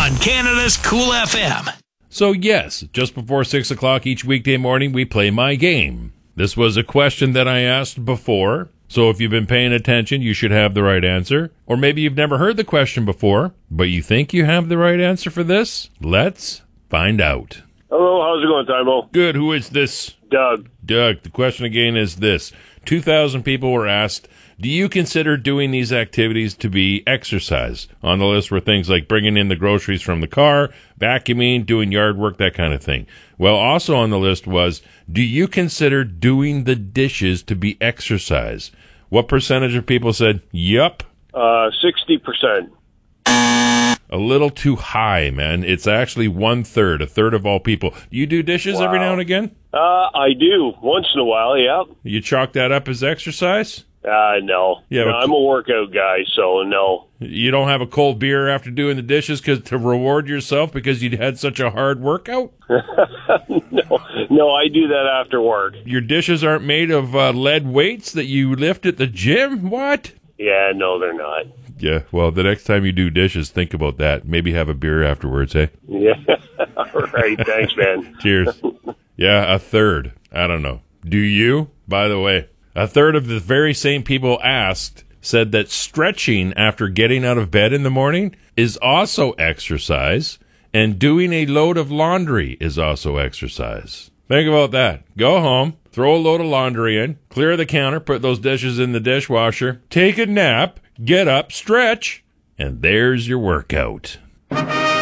on Canada's Cool FM. So yes, just before 6 o'clock each weekday morning, we play my game. This was a question that I asked before, so if you've been paying attention, you should have the right answer. Or maybe you've never heard the question before, but you think you have the right answer for this? Let's find out. Hello, how's it going, Timo? Good, who is this? Doug. Doug, the question again is this. 2,000 people were asked, do you consider doing these activities to be exercise? On the list were things like bringing in the groceries from the car, vacuuming, doing yard work, that kind of thing. Well, also on the list was, do you consider doing the dishes to be exercise? What percentage of people said, yup? 60%. A little too high, man. It's actually 1/3, a third of all people. Do you do dishes every now and again? I do. Once in a while, yeah. You chalk that up as exercise? No. Yeah, No, but- I'm a workout guy, so no. You don't have a cold beer after doing the dishes to reward yourself because you had such a hard workout? No, I do that after work. Your dishes aren't made of lead weights that you lift at the gym? What? Yeah, no, they're not. Yeah, well, the next time you do dishes, think about that. Maybe have a beer afterwards, eh? Yeah. All right. Thanks, man. Cheers. Yeah, a third. I don't know. Do you? By the way, a third of the very same people asked said that stretching after getting out of bed in the morning is also exercise, and doing a load of laundry is also exercise. Think about that. Go home, throw a load of laundry in, clear the counter, put those dishes in the dishwasher, take a nap, get up, stretch, and there's your workout.